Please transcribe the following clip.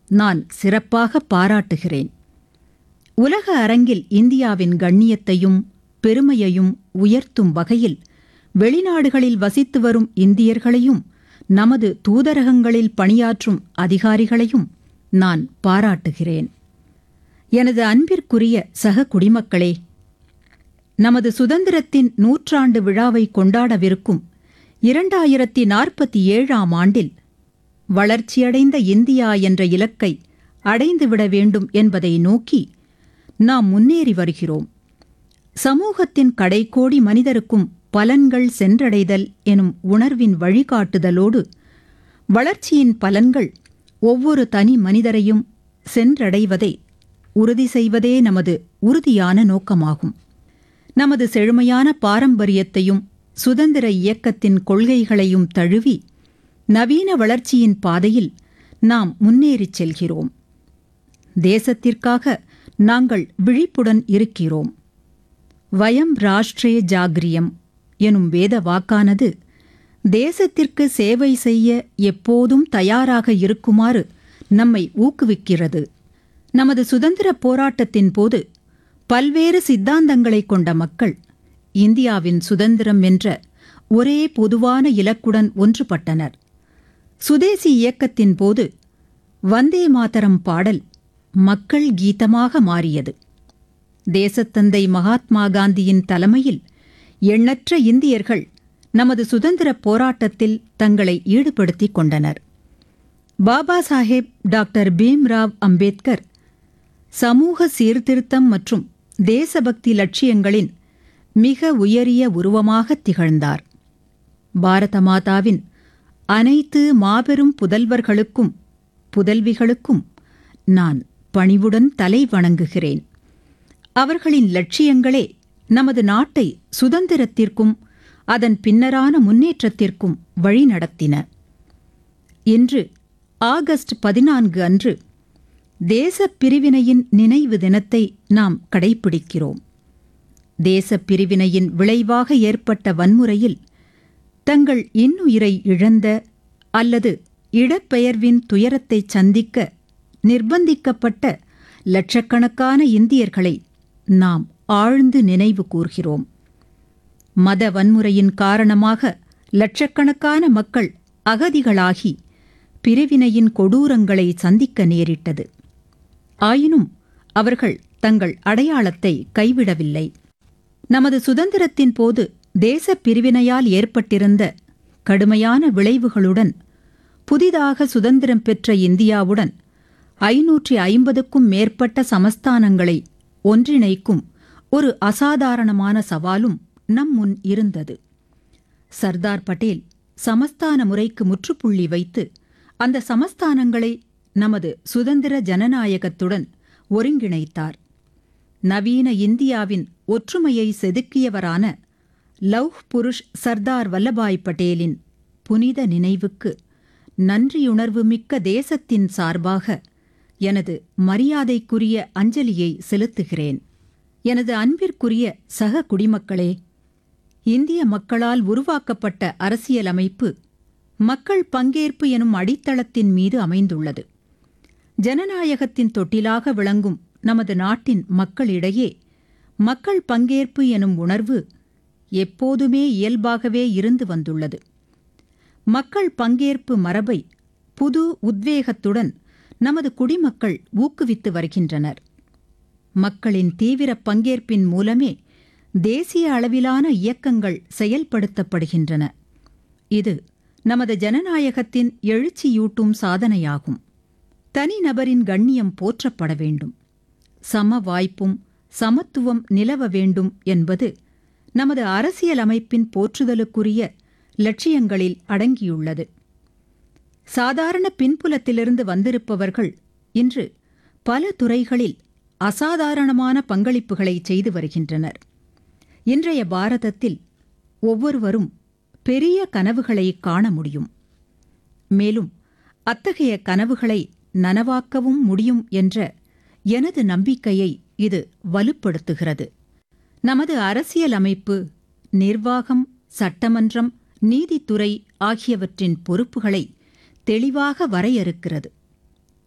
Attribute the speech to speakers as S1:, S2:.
S1: நான் சிறப்பாக பாராட்டுகிறேன். உலக அரங்கில் இந்தியாவின் கண்ணியத்தையும் பெருமையையும் உயர்த்தும் வகையில் வெளிநாடுகளில் வசித்து வரும் இந்தியர்களையும் நமது தூதரகங்களில் பணியாற்றும் அதிகாரிகளையும் நான் பாராட்டுகிறேன். எனது அன்பிற்குரிய சக குடிமக்களே, நமது சுதந்திரத்தின் 100 விழாவை கொண்டாடவிருக்கும் 2047 ஆண்டில் வளர்ச்சியடைந்த இந்தியா என்ற இலக்கை அடைந்துவிட வேண்டும் என்பதை நோக்கி நாம் முன்னேறி வருகிறோம். சமூகத்தின் கடைக்கோடி மனிதருக்கும் பலன்கள் சென்றடைதல் எனும் உணர்வின் வழிகாட்டுதலோடு வளர்ச்சியின் பலன்கள் ஒவ்வொரு தனி மனிதரையும் சென்றடைவதை உறுதி செய்வதே நமது உறுதியான நோக்கமாகும். நமது செழுமையான பாரம்பரியத்தையும் சுதந்திர இயக்கத்தின் கொள்கைகளையும் தழுவி நவீன வளர்ச்சியின் பாதையில் நாம் முன்னேறிச் செல்கிறோம். தேசத்திற்காக நாங்கள் விழிப்புடன் இருக்கிறோம். வயம் ராஷ்ட்ரே ஜாக்ரியம் எனும் வேத வாக்கானது தேசத்திற்கு சேவை செய்ய எப்போதும் தயாராக இருக்குமாறு நம்மை ஊக்குவிக்கிறது. நமது சுதந்திரப் போராட்டத்தின் போது பல்வேறு சித்தாந்தங்களைக் கொண்ட மக்கள் இந்தியாவின் சுதந்திரம் என்ற ஒரே பொதுவான இலக்குடன் ஒன்றுபட்டனர். சுதேசி இயக்கத்தின் போது வந்தே மாதரம் பாடல் மக்கள் கீதமாக மாறியது. தேசத்தந்தை மகாத்மா காந்தியின் தலைமையில் எண்ணற்ற இந்தியர்கள் நமது சுதந்திரப் போராட்டத்தில் தங்களை ஈடுபடுத்திக் கொண்டனர். பாபா சாஹேப் டாக்டர் பீம்ராவ் அம்பேத்கர் சமூக சீர்திருத்தம் மற்றும் தேசபக்தி லட்சியங்களின் மிக உயரிய உருவமாக திகழ்ந்தார். பாரத மாதாவின் அனைத்து மாபெரும் புதல்வர்களுக்கும் புதல்விகளுக்கும் நான் பணிவுடன் தலை வணங்குகிறேன். அவர்களின் லட்சியங்களே நமது நாட்டை சுதந்திரத்திற்கும் அதன் பின்னரான முன்னேற்றத்திற்கும் வழிநடத்தின. இன்று ஆகஸ்ட் 14 அன்று தேசப் பிரிவினையின் நினைவு தினத்தை நாம் கடைப்பிடிக்கிறோம். தேசப் பிரிவினையின் விளைவாக ஏற்பட்ட வன்முறையில் தங்கள் இன்னுயிரை இழந்த அல்லது இடப்பெயர்வின் துயரத்தைச் சந்திக்க நிர்பந்திக்கப்பட்ட லட்சக்கணக்கான இந்தியர்களை நாம் ஆழ்ந்து நினைவு கூர்கிறோம். மத வன்முறையின் காரணமாக லட்சக்கணக்கான மக்கள் அகதிகளாகி பிரிவினையின் கொடூரங்களை சந்திக்க நேரிட்டது. ஆயினும் அவர்கள் தங்கள் அடையாளத்தை கைவிடவில்லை. நமது சுதந்திரத்தின் போது தேசப் பிரிவினையால் ஏற்பட்டிருந்த கடுமையான விளைவுகளுடன் புதிதாக சுதந்திரம் பெற்ற இந்தியாவுடன் 550க்கும் மேற்பட்ட சமஸ்தானங்களை ஒன்றிணைக்கும் ஒரு அசாதாரணமான சவாலும் நம் முன் இருந்தது. சர்தார் பட்டேல் சமஸ்தான முறைக்கு முற்றுப்புள்ளி வைத்து அந்த சமஸ்தானங்களை நமது சுதந்திர ஜனநாயகத்துடன் ஒருங்கிணைத்தார். நவீன இந்தியாவின் ஒற்றுமையை செதுக்கியவரான லௌஹ் புருஷ் சர்தார் வல்லபாய் பட்டேலின் புனித நினைவுக்கு நன்றியுணர்வு மிக்க தேசத்தின் சார்பாக எனது மரியாதைக்குரிய அஞ்சலியை செலுத்துகிறேன். எனது அன்பிற்குரிய சக குடிமக்களே, இந்திய மக்களால் உருவாக்கப்பட்ட அரசியலமைப்பு மக்கள் பங்கேற்பு எனும் அடித்தளத்தின் மீது அமைந்துள்ளது. ஜனநாயகத்தின் தொட்டிலாக விளங்கும் நமது நாட்டின் மக்களிடையே மக்கள் பங்கேற்பு எனும் உணர்வு எப்போதுமே இயல்பாகவே இருந்து வந்துள்ளது. மக்கள் பங்கேற்பு மரபை புது உத்வேகத்துடன் நமது குடிமக்கள் ஊக்குவித்து வருகின்றனர். மக்களின் தீவிர பங்கேற்பின் மூலமே தேசிய அளவிலான இயக்கங்கள் செயல்படுத்தப்படுகின்றன. இது நமது ஜனநாயகத்தின் எழுச்சியூட்டும் சாதனையாகும். தனிநபரின் கண்ணியம் போற்றப்பட வேண்டும், சம வாய்ப்பும் சமத்துவம் நிலவ வேண்டும் என்பது நமது அரசியலமைப்பின் போற்றுதலுக்குரிய லட்சியங்களில் அடங்கியுள்ளது. சாதாரண பின்புலத்திலிருந்து வந்திருப்பவர்கள் இன்று பல துறைகளில் அசாதாரணமான பங்களிப்புகளை செய்து வருகின்றனர். இன்றைய பாரதத்தில் ஒவ்வொருவரும் பெரிய கனவுகளை காண முடியும். மேலும் அத்தகைய கனவுகளை நனவாக்கவும் முடியும் என்ற எனது நம்பிக்கையை இது வலுப்படுத்துகிறது. நமது அரசியலமைப்பு, நிர்வாகம், சட்டமன்றம், நீதித்துறை ஆகியவற்றின் பொறுப்புகளை தெளிவாக வரையறுக்கிறது.